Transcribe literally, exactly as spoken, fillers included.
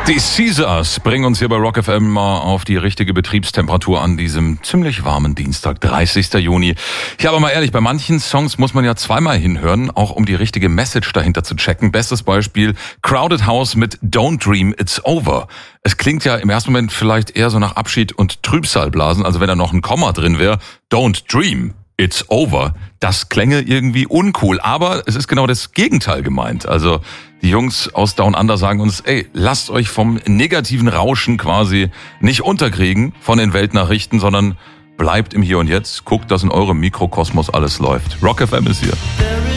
Die Caesars bringen uns hier bei Rock F M mal auf die richtige Betriebstemperatur an diesem ziemlich warmen Dienstag, dreißigsten Juni. Ja, aber mal ehrlich, bei manchen Songs muss man ja zweimal hinhören, auch um die richtige Message dahinter zu checken. Bestes Beispiel, Crowded House mit Don't Dream It's Over. Es klingt ja im ersten Moment vielleicht eher so nach Abschied und Trübsalblasen, also wenn da noch ein Komma drin wäre. Don't Dream It's Over. Das klänge irgendwie uncool, aber es ist genau das Gegenteil gemeint. Also die Jungs aus Down Under sagen uns, ey, lasst euch vom negativen Rauschen quasi nicht unterkriegen von den Weltnachrichten, sondern bleibt im Hier und Jetzt. Guckt, dass in eurem Mikrokosmos alles läuft. Rock F M ist hier.